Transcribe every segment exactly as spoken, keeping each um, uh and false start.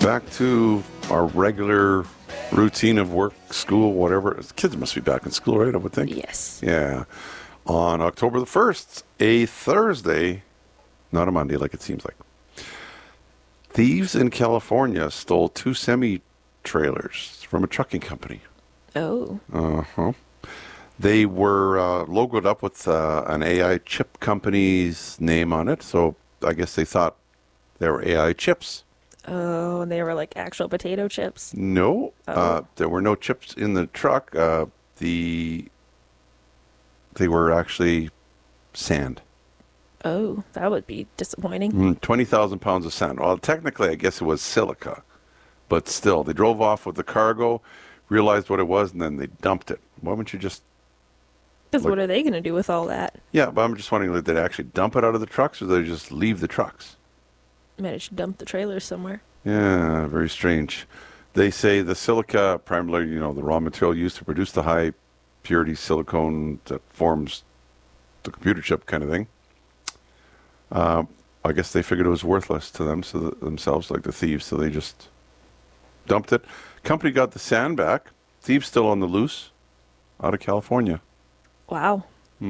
Back to our regular routine of work, school, whatever. Kids must be back in school, right? I would think. Yes. Yeah. On October the first, a Thursday, not a Monday like it seems like, thieves in California stole two semi-trailers from a trucking company. Oh. Uh-huh. They were uh, logoed up with uh, an A I chip company's name on it, so I guess they thought they were A I chips. Oh, and they were like actual potato chips. No, Oh. uh, there were no chips in the truck. Uh, the they were actually sand. Oh, that would be disappointing. Mm, twenty thousand pounds of sand. Well, technically, I guess it was silica, but still, they drove off with the cargo, realized what it was, and then they dumped it. Why wouldn't you just? Because Look- what are they going to do with all that? Yeah, but I'm just wondering, like, did they actually dump it out of the trucks, or did they just leave the trucks? Managed to dump the trailers somewhere. Yeah, very strange. They say the silica, primarily, you know, the raw material used to produce the high purity silicone that forms the computer chip kind of thing. Uh, I guess they figured it was worthless to them, so that themselves, like the thieves, so they just dumped it. Company got the sand back. Thieves still on the loose, out of California. Wow.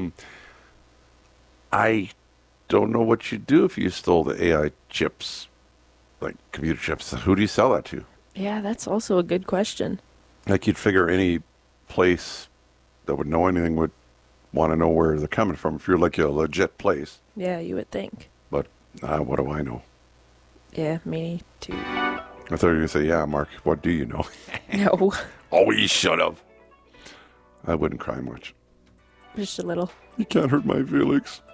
I don't know what you'd do if you stole the A I chips, like computer chips. Who do you sell that to? Yeah, that's also a good question. Like, you'd figure any place that would know anything would want to know where they're coming from if you're like a legit place. Yeah, you would think. But uh, what do I know? Yeah, me too. I thought you were going to say, yeah, Mark, what do you know? No, Oh, you should have. I wouldn't cry much. just a little. You can't hurt my feelings.